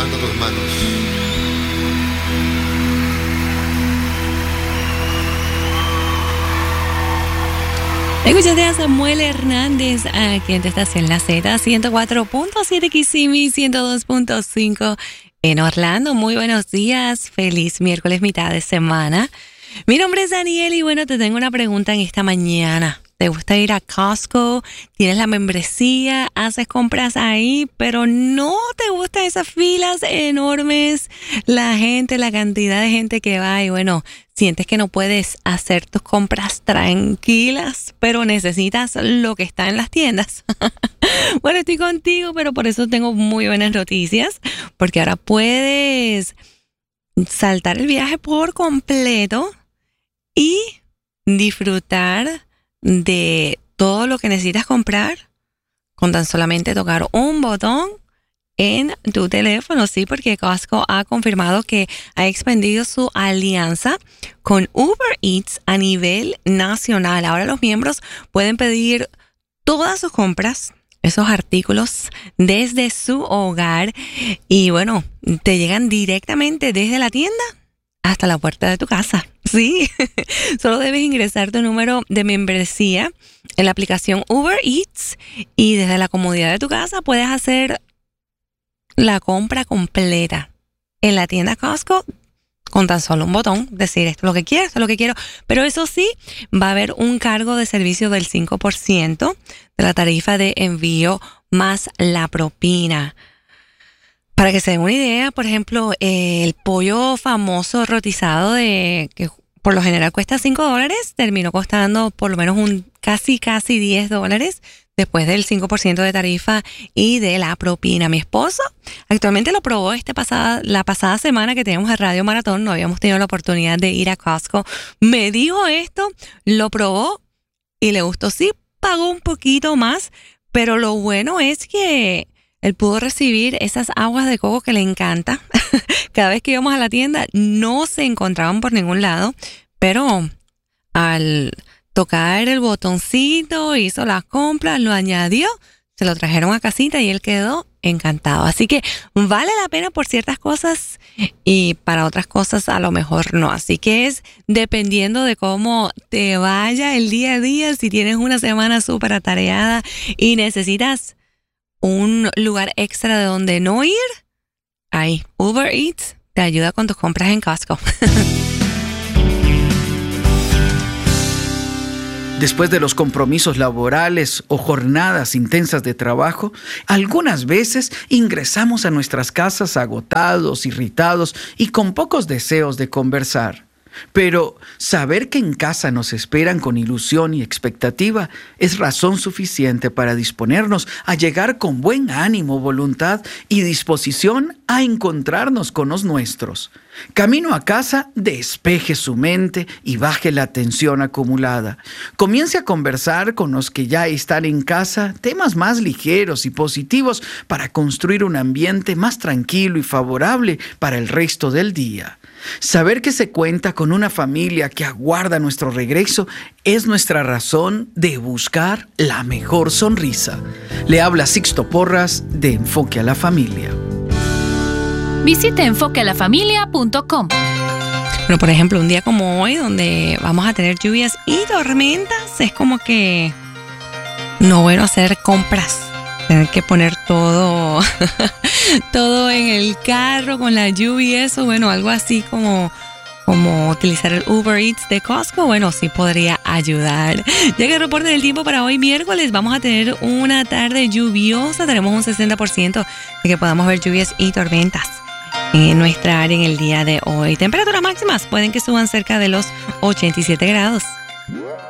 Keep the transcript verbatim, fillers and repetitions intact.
levanta tus manos. Escúchate a Samuel Hernández, a quien te está en la Z, ciento cuatro punto siete Kissimmee, ciento dos punto cinco en Orlando. Muy buenos días, feliz miércoles, mitad de semana. Mi nombre es Daniel y bueno, te tengo una pregunta en esta mañana. ¿Te gusta ir a Costco? ¿Tienes la membresía? ¿Haces compras ahí? Pero no te gustan esas filas enormes, la gente, la cantidad de gente que va y bueno, sientes que no puedes hacer tus compras tranquilas, pero necesitas lo que está en las tiendas. Bueno, estoy contigo, pero por eso tengo muy buenas noticias, porque ahora puedes saltar el viaje por completo y disfrutar de todo lo que necesitas comprar con tan solamente tocar un botón en tu teléfono. Sí, porque Costco ha confirmado que ha expandido su alianza con Uber Eats a nivel nacional. Ahora los miembros pueden pedir todas sus compras, esos artículos, desde su hogar y bueno, te llegan directamente desde la tienda hasta la puerta de tu casa. Sí, solo debes ingresar tu número de membresía en la aplicación Uber Eats y desde la comodidad de tu casa puedes hacer la compra completa en la tienda Costco con tan solo un botón, decir esto es lo que quiero, esto es lo que quiero. Pero eso sí, va a haber un cargo de servicio del cinco por ciento de la tarifa de envío más la propina. Para que se den una idea, por ejemplo, eh, el pollo famoso rotizado de que por lo general cuesta cinco dólares, terminó costando por lo menos un casi, casi diez dólares después del cinco por ciento de tarifa y de la propina. Mi esposo actualmente lo probó este pasada, la pasada semana que teníamos el Radio Maratón, no habíamos tenido la oportunidad de ir a Costco. Me dijo esto, lo probó y le gustó. Sí, pagó un poquito más, pero lo bueno es que él pudo recibir esas aguas de coco que le encanta. Cada vez que íbamos a la tienda no se encontraban por ningún lado, pero al tocar el botoncito, hizo las compras, lo añadió, se lo trajeron a casita y él quedó encantado. Así que vale la pena por ciertas cosas y para otras cosas a lo mejor no. Así que es dependiendo de cómo te vaya el día a día. Si tienes una semana súper atareada y necesitas un lugar extra de donde no ir, ahí Uber Eats te ayuda con tus compras en Costco. Después de los compromisos laborales o jornadas intensas de trabajo, algunas veces ingresamos a nuestras casas agotados, irritados y con pocos deseos de conversar. Pero saber que en casa nos esperan con ilusión y expectativa es razón suficiente para disponernos a llegar con buen ánimo, voluntad y disposición a encontrarnos con los nuestros. Camino a casa, despeje su mente y baje la tensión acumulada. Comience a conversar con los que ya están en casa temas más ligeros y positivos para construir un ambiente más tranquilo y favorable para el resto del día. Saber que se cuenta con una familia que aguarda nuestro regreso es nuestra razón de buscar la mejor sonrisa. Le habla Sixto Porras de Enfoque a la Familia. Visite enfoque a la familia punto com. Bueno, por ejemplo, un día como hoy, donde vamos a tener lluvias y tormentas, es como que no bueno hacer compras. Tener que poner todo, todo en el carro con la lluvia y eso, bueno, algo así como, como utilizar el Uber Eats de Costco, bueno, sí podría ayudar. Llega el reporte del tiempo para hoy miércoles, vamos a tener una tarde lluviosa, tenemos un sesenta por ciento de que podamos ver lluvias y tormentas en nuestra área en el día de hoy. Temperaturas máximas pueden que suban cerca de los ochenta y siete grados.